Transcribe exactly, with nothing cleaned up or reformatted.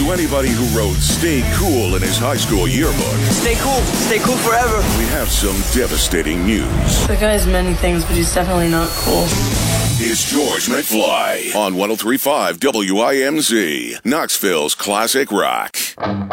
to anybody who wrote Stay Cool in his high school yearbook, Stay cool. Stay cool forever. we have some devastating news. The guy's many things, but he's definitely not cool. It's George McFly on one oh three point five W I M Z, Knoxville's classic rock.